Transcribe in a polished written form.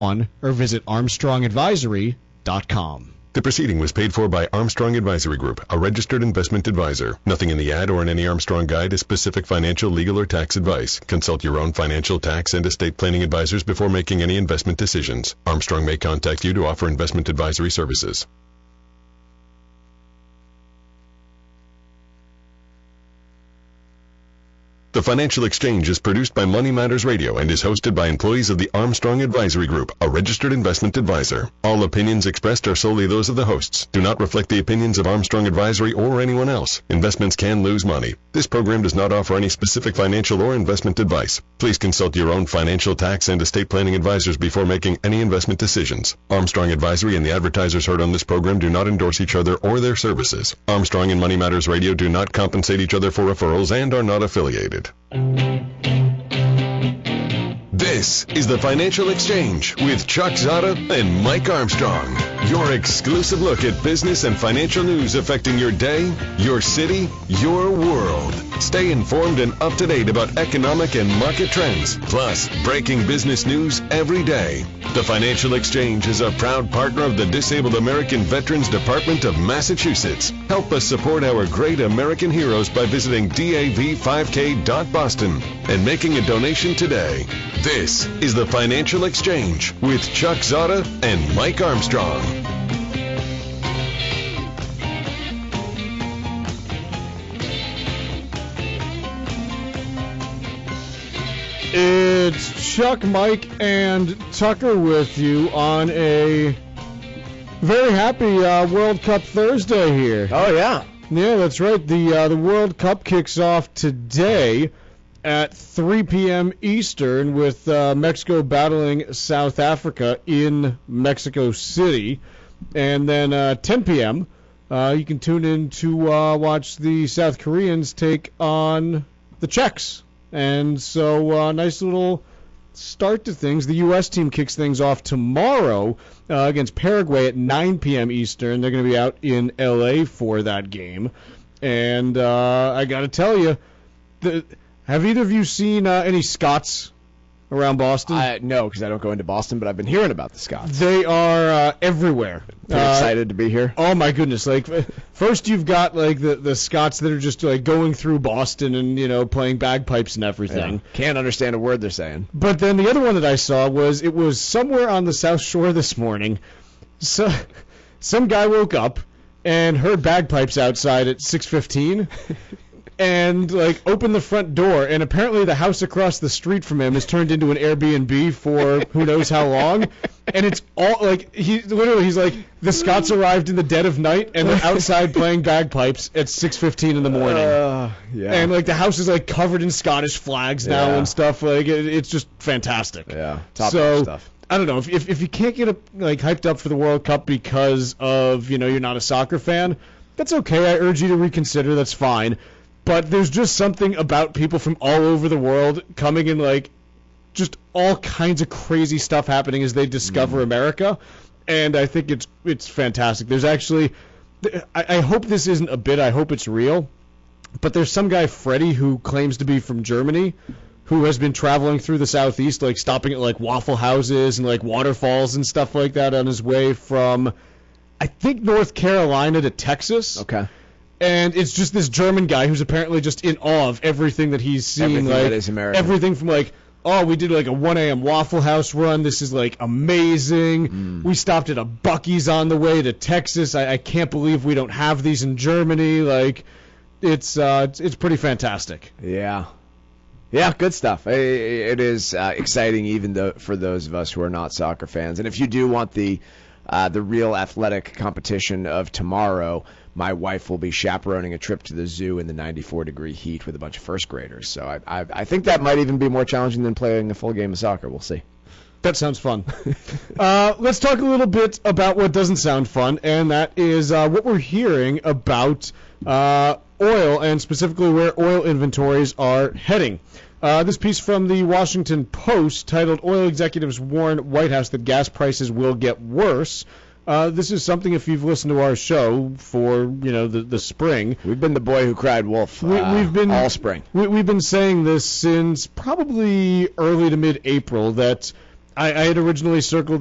or visit ArmstrongAdvisory.com. The proceeding was paid for by Armstrong Advisory Group, a registered investment advisor. Nothing in the ad or in any Armstrong guide is specific financial, legal, or tax advice. Consult your own financial, tax, and estate planning advisors before making any investment decisions. Armstrong may contact you to offer investment advisory services. The Financial Exchange is produced by Money Matters Radio and is hosted by employees of the Armstrong Advisory Group, a registered investment advisor. All opinions expressed are solely those of the hosts, do not reflect the opinions of Armstrong Advisory or anyone else. Investments can lose money. This program does not offer any specific financial or investment advice. Please consult your own financial, tax, and estate planning advisors before making any investment decisions. Armstrong Advisory and the advertisers heard on this program do not endorse each other or their services. Armstrong and Money Matters Radio do not compensate each other for referrals and are not affiliated. This is the Financial Exchange with Chuck Zada and Mike Armstrong. Your exclusive look at business and financial news affecting your day, your city, your world. Stay informed and up to date about economic and market trends, plus breaking business news every day. The Financial Exchange is a proud partner of the Disabled American Veterans Department of Massachusetts. Help us support our great American heroes by visiting dav5k.boston and making a donation today. This is the Financial Exchange with Chuck Zada and Mike Armstrong. It's Chuck, Mike, and Tucker with you on a very happy World Cup Thursday here. Oh, yeah. Yeah, that's right. The World Cup kicks off today at 3 p.m. Eastern with Mexico battling South Africa in Mexico City. And then 10 p.m., you can tune in to watch the South Koreans take on the Czechs. And so nice little start to things. The U.S. team kicks things off tomorrow against Paraguay at 9 p.m. Eastern. They're going to be out in L.A. for that game. And I got to tell you, have either of you seen any Scots around Boston? No, because I don't go into Boston, but I've been hearing about the Scots. They are everywhere. Pretty excited to be here. Oh my goodness! Like first, you've got like the Scots that are just like going through Boston and playing bagpipes and everything. Yeah. Can't understand a word they're saying. But then the other one that I saw was somewhere on the South Shore this morning. So some guy woke up and heard bagpipes outside at 6:15. And like opened the front door, and apparently the house across the street from him is turned into an Airbnb for who knows how long. And it's all like he's like the Scots arrived in the dead of night and they're outside playing bagpipes at 6:15 in the morning. Yeah. And like the house is like covered in Scottish flags now and stuff. Like it's just fantastic. Yeah, top stuff. I don't know if you can't get hyped up for the World Cup because of you're not a soccer fan. That's okay. I urge you to reconsider. That's fine. But there's just something about people from all over the world coming in, like, just all kinds of crazy stuff happening as they discover America, and I think it's fantastic. There's actually, I hope this isn't a bit, I hope it's real, but there's some guy, Freddie, who claims to be from Germany, who has been traveling through the Southeast, like, stopping at, like, Waffle Houses and, like, waterfalls and stuff like that on his way from, I think, North Carolina to Texas. Okay. And it's just this German guy who's apparently just in awe of everything that he's seeing. Everything that is American. Everything from like, oh, we did like a 1 a.m. Waffle House run. This is like amazing. We stopped at a Buc-ee's on the way to Texas. I can't believe we don't have these in Germany. Like, it's pretty fantastic. Yeah. Yeah, good stuff. It is exciting even for those of us who are not soccer fans. And if you do want the real athletic competition of tomorrow, my wife will be chaperoning a trip to the zoo in the 94-degree heat with a bunch of first graders. So I think that might even be more challenging than playing a full game of soccer. We'll see. That sounds fun. Let's talk a little bit about what doesn't sound fun, and that is what we're hearing about oil, and specifically where oil inventories are heading. This piece from the Washington Post titled, "Oil Executives Warn White House That Gas Prices Will Get Worse." This is something, if you've listened to our show for, the spring. We've been the boy who cried wolf all spring. We've been saying this since probably early to mid-April that I had originally circled